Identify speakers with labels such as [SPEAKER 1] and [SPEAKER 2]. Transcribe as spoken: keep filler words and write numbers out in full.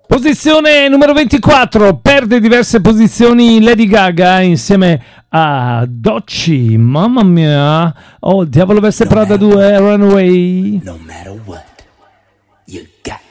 [SPEAKER 1] Posizione numero ventiquattro, perde diverse posizioni Lady Gaga insieme a Doechii, mamma mia, oh Diavolo Veste Prada due, Runaway.
[SPEAKER 2] No matter what, you got